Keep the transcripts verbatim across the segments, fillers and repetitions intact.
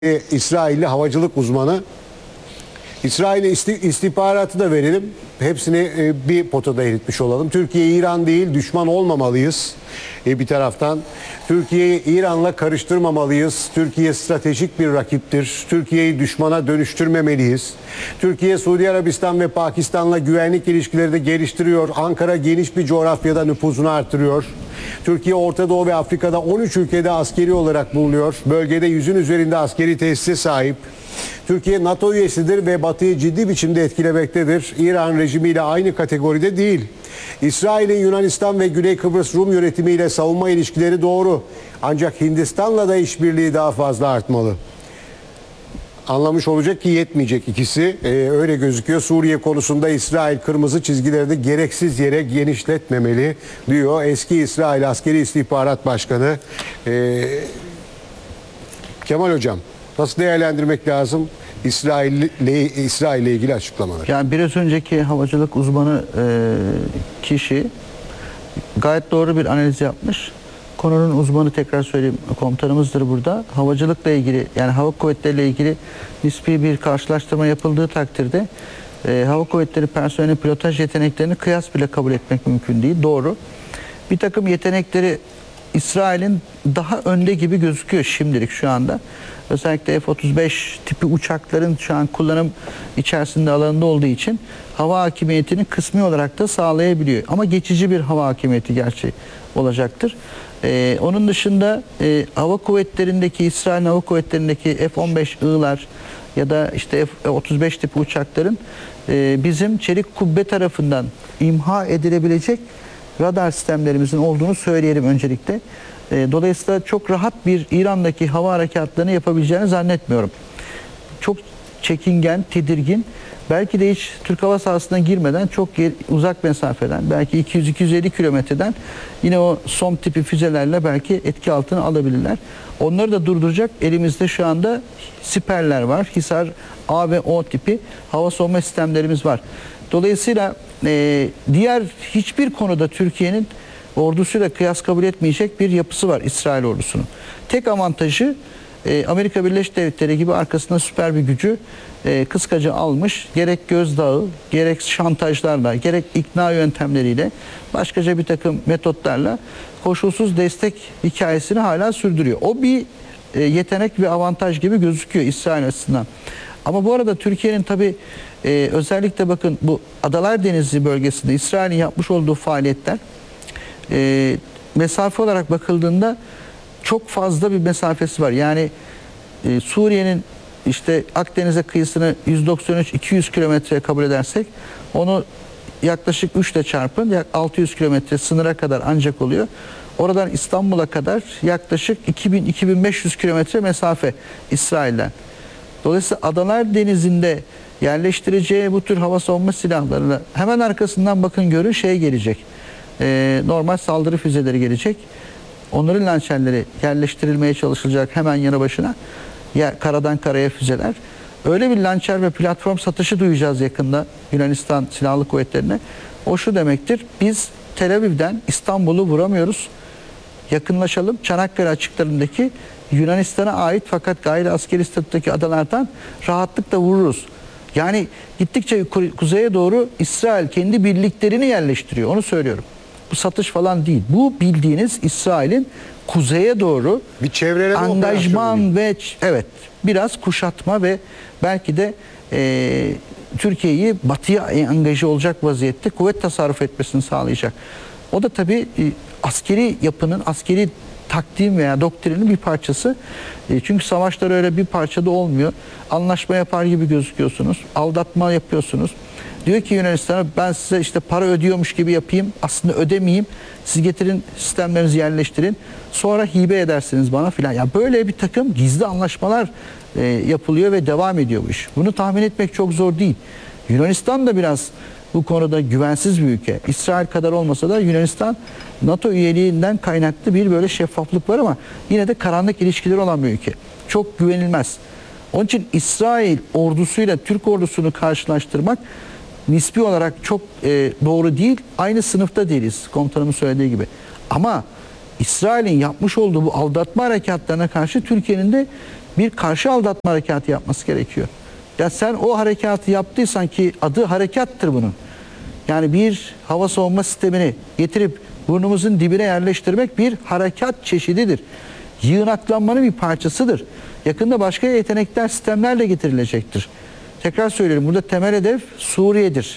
İsrailli havacılık uzmanı. İsrail'e istihbaratı da verelim. Hepsini bir potada eritmiş olalım. Türkiye İran değil, düşman olmamalıyız. Bir taraftan Türkiye'yi İran'la karıştırmamalıyız. Türkiye stratejik bir rakiptir. Türkiye'yi düşmana dönüştürmemeliyiz. Türkiye, Suudi Arabistan ve Pakistan'la güvenlik ilişkileri de geliştiriyor. Ankara geniş bir coğrafyada nüfuzunu artırıyor. Türkiye, Orta Doğu ve Afrika'da on üç ülkede askeri olarak bulunuyor. Bölgede yüzün üzerinde askeri tesise sahip. Türkiye NATO üyesidir ve Batı'yı ciddi biçimde etkilemektedir. İran rejimiyle aynı kategoride değil. İsrail'in Yunanistan ve Güney Kıbrıs Rum yönetimiyle savunma ilişkileri doğru. Ancak Hindistan'la da işbirliği daha fazla artmalı. Anlamış olacak ki yetmeyecek ikisi. Ee, öyle gözüküyor. Suriye konusunda İsrail kırmızı çizgilerini gereksiz yere genişletmemeli diyor eski İsrail Askeri İstihbarat Başkanı. Ee, Kemal Hocam, nasıl değerlendirmek lazım İsrail ile İsrail ile ilgili açıklamaları? Yani biraz önceki havacılık uzmanı e, kişi gayet doğru bir analiz yapmış. Konunun uzmanı, tekrar söyleyeyim, komutanımızdır burada. Havacılıkla ilgili, yani hava kuvvetleriyle ilgili nispi bir karşılaştırma yapıldığı takdirde e, hava kuvvetleri personelinin pilotaj yeteneklerini kıyas bile kabul etmek mümkün değil. Doğru. Bir takım yetenekleri İsrail'in daha önde gibi gözüküyor şimdilik, şu anda. Özellikle F otuz beş tipi uçakların şu an kullanım içerisinde alanında olduğu için hava hakimiyetini kısmi olarak da sağlayabiliyor. Ama geçici bir hava hakimiyeti gerçi olacaktır. Ee, onun dışında e, hava kuvvetlerindeki, İsrail hava kuvvetlerindeki F on beş I'lar ya da işte F otuz beş tipi uçakların e, bizim çelik kubbe tarafından imha edilebilecek radar sistemlerimizin olduğunu söyleyelim öncelikle. Dolayısıyla çok rahat bir İran'daki hava harekatlarını yapabileceğini zannetmiyorum. Çok çekingen, tedirgin, belki de hiç Türk hava sahasına girmeden çok uzak mesafeden, belki iki yüz iki yüz elli kilometreden yine o SOM tipi füzelerle belki etki altına alabilirler. Onları da durduracak elimizde şu anda siperler var. Hisar A ve O tipi hava savunma sistemlerimiz var. Dolayısıyla e, diğer hiçbir konuda Türkiye'nin ordusuyla kıyas kabul etmeyecek bir yapısı var İsrail ordusunun. Tek avantajı e, Amerika Birleşik Devletleri gibi arkasında süper bir gücü e, kıskaca almış. Gerek gözdağı, gerek şantajlarla, gerek ikna yöntemleriyle, başkaca bir takım metotlarla koşulsuz destek hikayesini hala sürdürüyor. O bir e, yetenek ve avantaj gibi gözüküyor İsrail açısından. Ama bu arada Türkiye'nin tabii e, özellikle bakın bu Adalar Denizi bölgesinde İsrail'in yapmış olduğu faaliyetler e, mesafe olarak bakıldığında çok fazla bir mesafesi var. Yani e, Suriye'nin işte Akdeniz'e kıyısını yüz doksan üç iki yüz kilometreye kabul edersek onu yaklaşık üç ile çarpın, altı yüz kilometre sınıra kadar ancak oluyor. Oradan İstanbul'a kadar yaklaşık iki bin iki bin beş yüz kilometre mesafe İsrail'den. Dolayısıyla Adalar Denizi'nde yerleştireceği bu tür hava savunma silahlarıyla hemen arkasından bakın görün şey gelecek. Ee, normal saldırı füzeleri gelecek. Onların lançerleri yerleştirilmeye çalışılacak hemen yanı başına. Ya, karadan karaya füzeler. Öyle bir lançer ve platform satışı duyacağız yakında Yunanistan Silahlı Kuvvetleri'ne. O şu demektir: biz Tel Aviv'den İstanbul'u vuramıyoruz. Yakınlaşalım. Çanakkale açıklarındaki Yunanistan'a ait fakat gayri askeri statüdeki adalardan rahatlıkla vururuz. Yani gittikçe kuzeye doğru İsrail kendi birliklerini yerleştiriyor. Onu söylüyorum. Bu satış falan değil. Bu bildiğiniz İsrail'in kuzeye doğru bir çevreleme angajman ve evet biraz kuşatma ve belki de e, Türkiye'yi batıya angaje olacak vaziyette kuvvet tasarruf etmesini sağlayacak. O da tabii e, askeri yapının, askeri takdim veya doktrinin bir parçası. E, çünkü savaşlar öyle bir parçada olmuyor. Anlaşma yapar gibi gözüküyorsunuz. Aldatma yapıyorsunuz. Diyor ki Yunanistan'a, ben size işte para ödüyormuş gibi yapayım. Aslında ödemeyeyim. Siz getirin, sistemlerinizi yerleştirin. Sonra hibe edersiniz bana filan. Ya böyle bir takım gizli anlaşmalar e, yapılıyor ve devam ediyor bu iş. Bunu tahmin etmek çok zor değil. Yunanistan da biraz bu konuda güvensiz bir ülke. İsrail kadar olmasa da Yunanistan NATO üyeliğinden kaynaklı bir böyle şeffaflık var ama yine de karanlık ilişkileri olan bir ülke. Çok güvenilmez. Onun için İsrail ordusuyla Türk ordusunu karşılaştırmak nispi olarak çok e, doğru değil. Aynı sınıfta değiliz, komutanımın söylediği gibi. Ama İsrail'in yapmış olduğu bu aldatma harekatlarına karşı Türkiye'nin de bir karşı aldatma harekatı yapması gerekiyor. Ya sen o harekatı yaptıysan ki adı harekattır bunun. Yani bir hava savunma sistemini getirip burnumuzun dibine yerleştirmek bir harekat çeşididir. Yığınaklanmanın bir parçasıdır. Yakında başka yetenekler, sistemlerle getirilecektir. Tekrar söyleyelim, burada temel hedef Suriye'dir.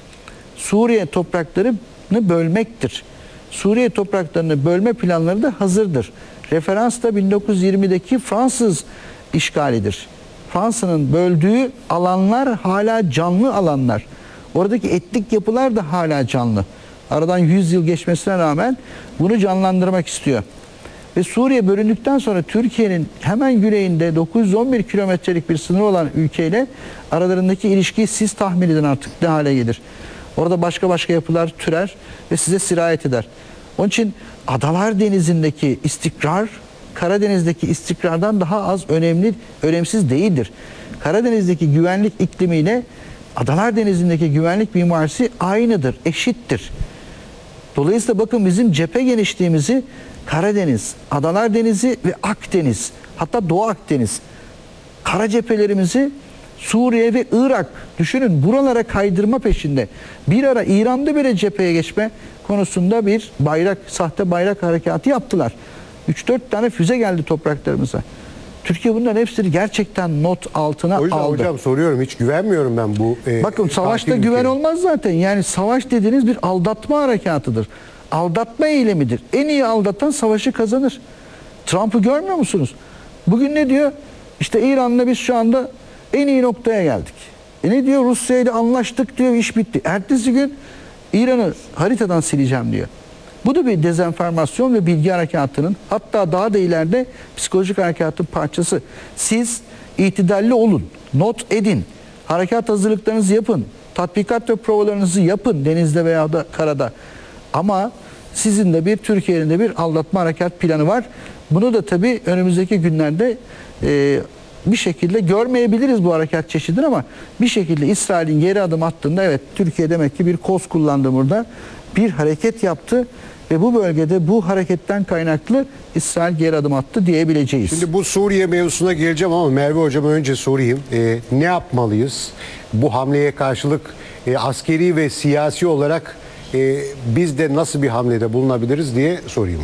Suriye topraklarını bölmektir. Suriye topraklarını bölme planları da hazırdır. Referans da bin dokuz yüz yirmideki Fransız işgalidir. Fransa'nın böldüğü alanlar hala canlı alanlar. Oradaki etnik yapılar da hala canlı. Aradan yüz yıl geçmesine rağmen bunu canlandırmak istiyor. Ve Suriye bölündükten sonra Türkiye'nin hemen güneyinde dokuz yüz on bir kilometrelik bir sınır olan ülkeyle aralarındaki ilişkiyi siz tahmin edin artık ne hale gelir. Orada başka başka yapılar türer ve size sirayet eder. Onun için Adalar Denizi'ndeki istikrar Karadeniz'deki istikrardan daha az önemli, önemsiz değildir. Karadeniz'deki güvenlik iklimiyle Adalar Denizi'ndeki güvenlik mimarisi aynıdır, eşittir. Dolayısıyla bakın bizim cephe genişliğimizi Karadeniz, Adalar Denizi ve Akdeniz, hatta Doğu Akdeniz, kara cephelerimizi Suriye ve Irak, düşünün buralara kaydırma peşinde. Bir ara İran'da bile cepheye geçme konusunda bir bayrak, sahte bayrak harekatı yaptılar. üç dört tane füze geldi topraklarımıza. Türkiye bunların hepsini gerçekten not altına O yüzden aldı. hocam soruyorum, hiç güvenmiyorum ben bu. E, Bakın savaşta katil güven ülkeye. olmaz zaten. Yani savaş dediğiniz bir aldatma harekatıdır. Aldatma eylemidir. En iyi aldatan savaşı kazanır. Trump'ı görmüyor musunuz? Bugün ne diyor? İşte İran'la biz şu anda en iyi noktaya geldik. E ne diyor? Rusya ile anlaştık diyor, iş bitti. Ertesi gün İran'ı haritadan sileceğim diyor. Bu da bir dezenformasyon ve bilgi harekatının, hatta daha da ileride psikolojik harekatın parçası. Siz itidalli olun, not edin, harekat hazırlıklarınızı yapın, tatbikat ve provalarınızı yapın denizde veya da karada. Ama sizin de bir, Türkiye'nin de bir aldatma harekat planı var. Bunu da tabii önümüzdeki günlerde e, bir şekilde görmeyebiliriz bu harekat çeşidini, ama bir şekilde İsrail'in geri adım attığında evet Türkiye demek ki bir koz kullandı burada. Bir hareket yaptı ve bu bölgede bu hareketten kaynaklı İsrail geri adım attı diyebileceğiz. Şimdi bu Suriye mevzusuna geleceğim ama Merve Hocam'a önce sorayım. E, ne yapmalıyız? Bu hamleye karşılık e, askeri ve siyasi olarak e, biz de nasıl bir hamlede bulunabiliriz diye sorayım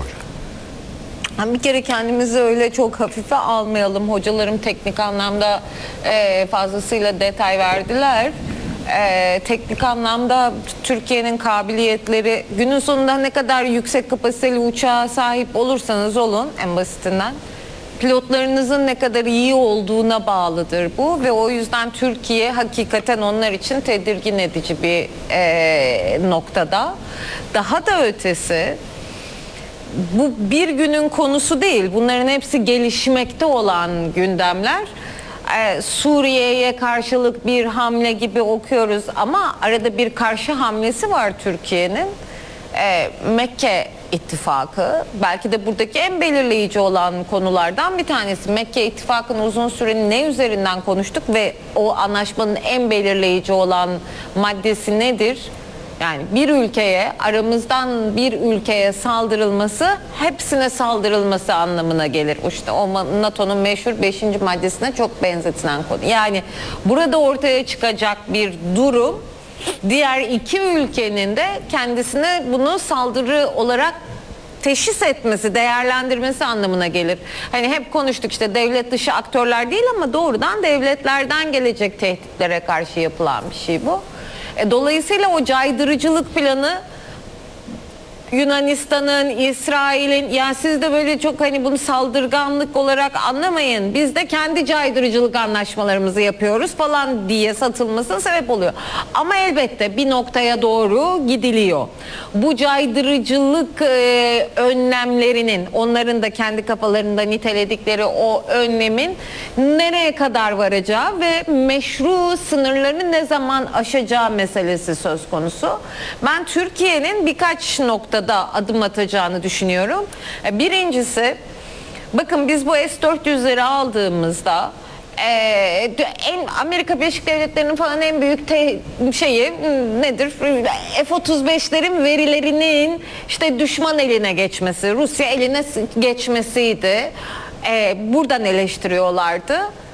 hocam. Bir kere kendimizi öyle çok hafife almayalım. Hocalarım teknik anlamda e, fazlasıyla detay verdiler. E, teknik anlamda Türkiye'nin kabiliyetleri, günün sonunda ne kadar yüksek kapasiteli uçağa sahip olursanız olun, en basitinden pilotlarınızın ne kadar iyi olduğuna bağlıdır bu ve o yüzden Türkiye hakikaten onlar için tedirgin edici bir e, noktada. Daha da ötesi, bu bir günün konusu değil. Bunların hepsi gelişmekte olan gündemler. Ee, Suriye'ye karşılık bir hamle gibi okuyoruz ama arada bir karşı hamlesi var Türkiye'nin. Ee, Mekke İttifakı belki de buradaki en belirleyici olan konulardan bir tanesi. Mekke İttifakı'nın uzun süre ne üzerinden konuştuk ve o anlaşmanın en belirleyici olan maddesi nedir? Yani bir ülkeye, aramızdan bir ülkeye saldırılması hepsine saldırılması anlamına gelir. İşte o NATO'nun meşhur beşinci maddesine çok benzetilen konu. Yani burada ortaya çıkacak bir durum diğer iki ülkenin de kendisine bunu saldırı olarak teşhis etmesi, değerlendirmesi anlamına gelir. Hani hep konuştuk işte devlet dışı aktörler değil ama doğrudan devletlerden gelecek tehditlere karşı yapılan bir şey bu. Dolayısıyla o caydırıcılık planı Yunanistan'ın, İsrail'in, yani siz de böyle çok hani bunu saldırganlık olarak anlamayın. Biz de kendi caydırıcılık anlaşmalarımızı yapıyoruz falan diye satılmasına sebep oluyor. Ama elbette bir noktaya doğru gidiliyor. Bu caydırıcılık e, önlemlerinin, onların da kendi kafalarında niteledikleri o önlemin nereye kadar varacağı ve meşru sınırlarını ne zaman aşacağı meselesi söz konusu. Ben Türkiye'nin birkaç nokta da adım atacağını düşünüyorum. Birincisi, bakın biz bu S dört yüzleri aldığımızda e, en Amerika Birleşik Devletleri'nin falan en büyük te, şeyi nedir? F otuz beşlerin verilerinin işte düşman eline geçmesi, Rusya eline geçmesiydi. e, buradan eleştiriyorlardı.